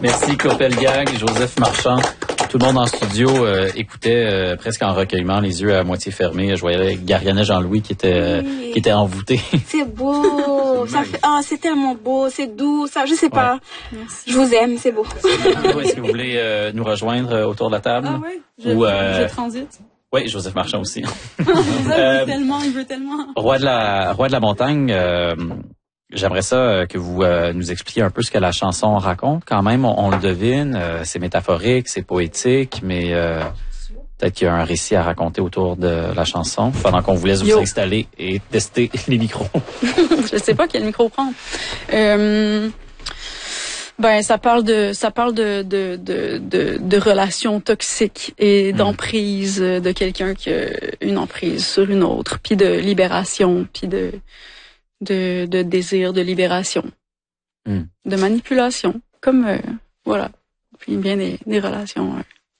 Merci Claude Pelgag, Joseph Marchand. Tout le monde en studio écoutait presque en recueillement, les yeux à moitié fermés. Je voyais Gariana Jean-Louis qui était envoûté. C'est beau. Ça fait, c'est tellement beau, c'est doux, ça, je sais pas. Merci. Je vous aime, c'est beau. Est-ce que vous voulez nous rejoindre autour de la table? Ah oui, je transite. Oui, Joseph Marchand aussi. Il veut tellement. Roi de la montagne, j'aimerais ça que vous nous expliquiez un peu ce que la chanson raconte. Quand même, on le devine, c'est métaphorique, c'est poétique, mais peut-être qu'il y a un récit à raconter autour de la chanson pendant qu'on vous laisse vous installer et tester les micros. Je sais pas quel micro prendre. Ça parle de relations toxiques et d'emprise de quelqu'un qui a une emprise sur une autre, puis de libération, puis de désir de libération, de manipulation, comme voilà, puis bien des relations.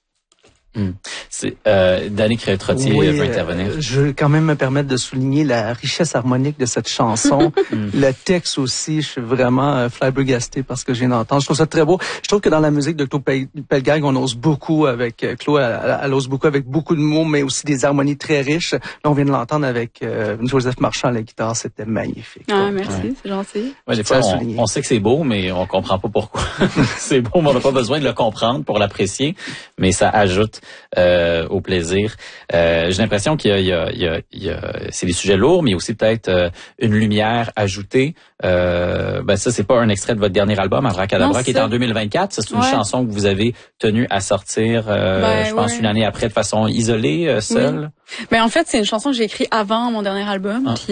C'est Danick Trottier veut intervenir. Je veux quand même me permettre de souligner la richesse harmonique de cette chanson. Le texte aussi, je suis vraiment flabbergasté parce que je viens d'entendre. Je trouve ça très beau. Je trouve que dans la musique de Claude Pelgag, on ose beaucoup avec Claude, elle ose beaucoup avec beaucoup de mots, mais aussi des harmonies très riches. Là, on vient de l'entendre avec Joseph Marchand à la guitare. C'était magnifique. Ah, merci, c'est gentil. Ouais, des fois, on sait que c'est beau, mais on comprend pas pourquoi. C'est beau, mais on n'a pas besoin de le comprendre pour l'apprécier, mais ça ajoute au plaisir. J'ai l'impression qu'il y a c'est des sujets lourds, mais il y a aussi peut-être une lumière ajoutée. Ça, c'est pas un extrait de votre dernier album, Abracadabra, qui est en 2024. Ça, c'est une chanson que vous avez tenu à sortir, je pense, une année après, de façon isolée, seule. Oui. Ben, en fait, c'est une chanson que j'ai écrite avant mon dernier album. Puis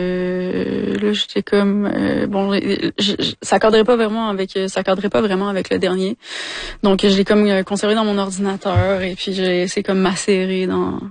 là, j'étais comme ça cadrait pas vraiment avec le dernier. Donc je l'ai comme conservé dans mon ordinateur et puis j'ai essayé comme macérer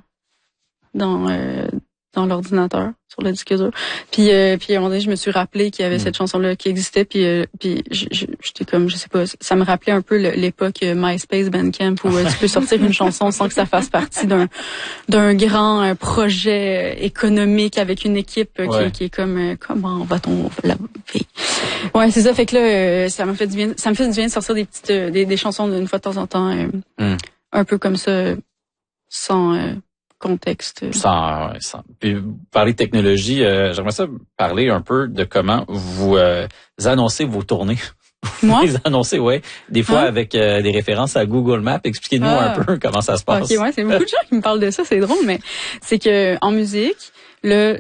dans l'ordinateur sur le disque dur. Puis à un moment donné, je me suis rappelé qu'il y avait cette chanson là qui existait puis j'étais comme, je sais pas, ça me rappelait un peu l'époque MySpace, Bandcamp où tu peux sortir une chanson sans que ça fasse partie d'un grand projet économique avec une équipe qui est comme comment va-t-on la vie. Ouais, c'est ça, fait que là ça me fait du bien de sortir des petites des chansons d'une fois de temps en temps un peu comme ça sans contexte. Puis parler de technologie, j'aimerais ça parler un peu de comment vous annoncez vos tournées. Moi? Les annoncer, des fois avec des références à Google Maps. Expliquez-nous un peu comment ça se passe. Ok, c'est beaucoup de gens qui me parlent de ça, c'est drôle, mais c'est que en musique, là,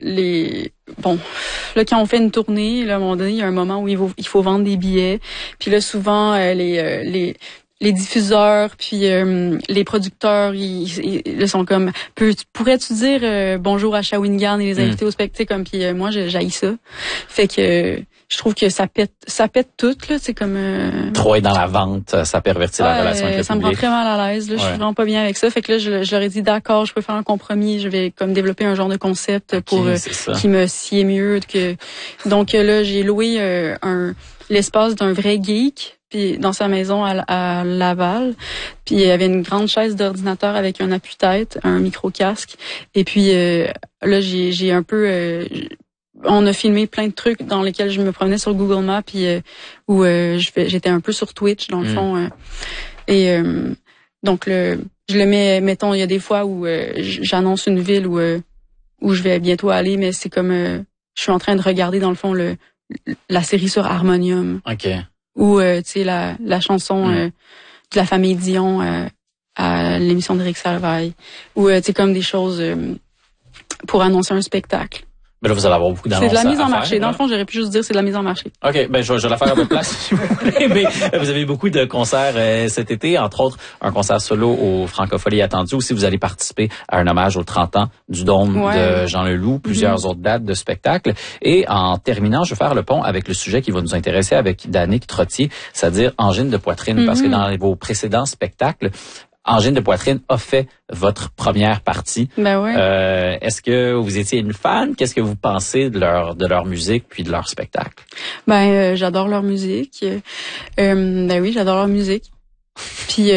quand on fait une tournée, là, à un moment donné, il y a un moment où il faut vendre des billets. Puis là, souvent, les diffuseurs puis les producteurs ils sont comme pourrais-tu dire bonjour à Shawinigan et les inviter au spectacle comme puis moi j'haïs ça. Fait que je trouve que ça pète tout là, c'est comme trop être dans la vente, ça pervertit la relation avec le public. Ça me rend très mal à l'aise là, je suis vraiment pas bien avec ça. Fait que là je leur ai dit d'accord, je peux faire un compromis, je vais comme développer un genre de concept pour qui me sied mieux que donc là j'ai loué l'espace d'un vrai geek. Puis dans sa maison à Laval, puis il y avait une grande chaise d'ordinateur avec un appui-tête, un micro-casque, et puis là j'ai un peu on a filmé plein de trucs dans lesquels je me promenais sur Google Maps puis où j'étais un peu sur Twitch dans le fond et donc je le mets, mettons, il y a des fois où j'annonce une ville où je vais bientôt aller, mais c'est comme je suis en train de regarder dans le fond la série sur Harmonium. OK. Ou tu sais la chanson de la famille Dion à l'émission d'Éric Salvaille, ou tu sais comme des choses pour annoncer un spectacle. Mais là, vous allez avoir beaucoup d'annonces. C'est de la mise en marché. Faire, dans le fond, j'aurais pu juste dire c'est de la mise en marché. OK, je vais la faire à votre place si vous voulez. Mais vous avez beaucoup de concerts cet été, entre autres un concert solo au Francophonie attendu, ou si vous allez participer à un hommage aux 30 ans du Dôme de Jean Leloup, plusieurs autres dates de spectacles. Et en terminant, je vais faire le pont avec le sujet qui va nous intéresser avec Danick Trottier, c'est-à-dire angine de poitrine, parce que dans vos précédents spectacles, angine de poitrine a fait votre première partie. Ben oui. Est-ce que vous étiez une fan? Qu'est-ce que vous pensez de leur musique puis de leur spectacle? J'adore leur musique. Oui, j'adore leur musique. Puis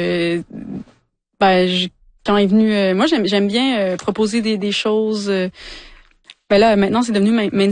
quand est venu, moi j'aime bien proposer des choses. Là maintenant c'est devenu